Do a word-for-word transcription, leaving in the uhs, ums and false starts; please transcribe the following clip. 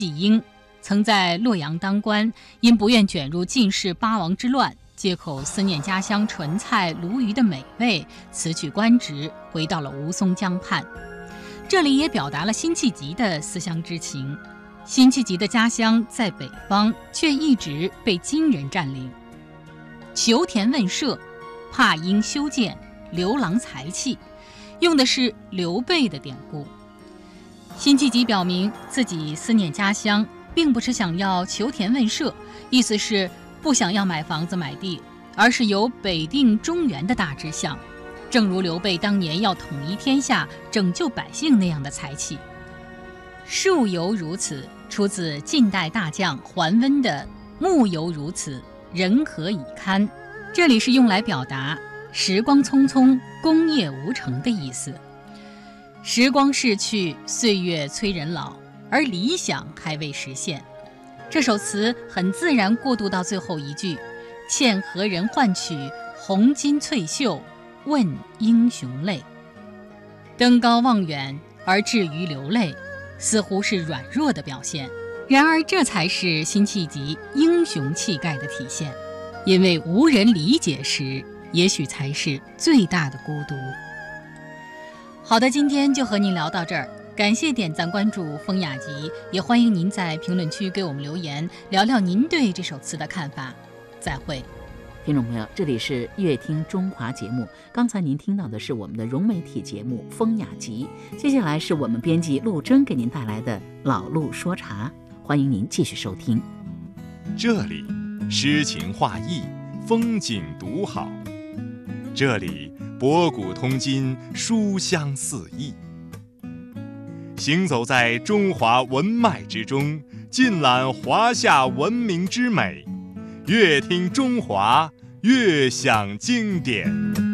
季婴曾在洛阳当官，因不愿卷入晋室八王之乱，借口思念家乡纯菜鲈鱼的美味，辞去官职，回到了吴淞江畔。这里也表达了辛弃疾的思乡之情。辛弃疾的家乡在北方，却一直被金人占领。求田问舍，怕因修建，刘郎才气，用的是刘备的典故。辛弃疾表明自己思念家乡，并不是想要求田问舍，意思是不想要买房子买地，而是有北定中原的大志向，正如刘备当年要统一天下、拯救百姓那样的才气。树犹如此出自晋代大将桓温的木犹如此，人何以堪，这里是用来表达时光匆匆，功业无成的意思。时光逝去，岁月催人老，而理想还未实现。这首词很自然过渡到最后一句，欠何人换取红巾翠袖，问英雄泪。登高望远而至于流泪，似乎是软弱的表现，然而这才是辛弃疾英雄气概的体现，因为无人理解时，也许才是最大的孤独。好的，今天就和您聊到这儿，感谢点赞关注风雅集，也欢迎您在评论区给我们留言，聊聊您对这首词的看法。再会。 听众朋友，这里是乐听中华节目，刚才您听到的是我们的融媒体节目风雅集，接下来是我们编辑陆征给您带来的老陆说茶，欢迎您继续收听。 这里诗情画意，风景独好，这里博古通今，书香四溢。行走在中华文脉之中，尽览华夏文明之美，乐听中华，乐享经典。